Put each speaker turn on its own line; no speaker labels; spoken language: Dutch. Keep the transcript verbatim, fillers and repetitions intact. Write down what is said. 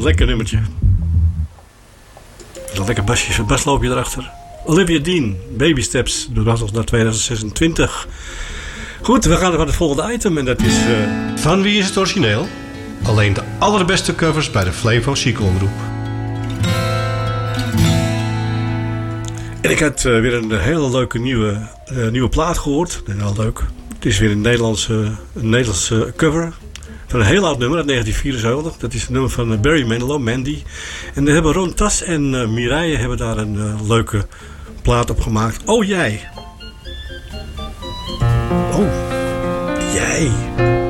Lekker nummertje. Een lekker basje, basloopje erachter. Olivia Dean, Baby Steps. Dat was nog naar twintig zesentwintig. Goed, we gaan naar het volgende item. En dat is... Uh...
Van wie is het origineel? Alleen de allerbeste covers bij de Flevo Chic Omroep.
En ik had uh, weer een hele leuke nieuwe, uh, nieuwe plaat gehoord. Heel leuk. Het is weer een Nederlandse, een Nederlandse cover. Van een heel oud nummer uit negentien vierenzeventig. Dat is het nummer van Barry Manilow, Mandy. En daar hebben Ron Tas en uh, Mireille hebben daar een uh, leuke plaat op gemaakt. Oh jij. Oh, jij.